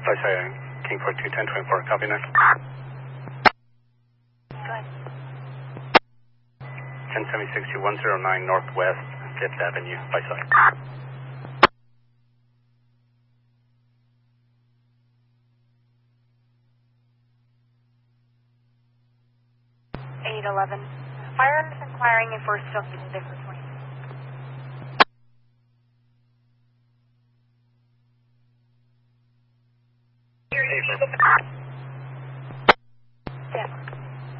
Flight King 42, 1024, copy now. Go ahead. 1076 109 Northwest 5th Avenue, flight side. Fire is inquiring if we're still needed for 20. Yes.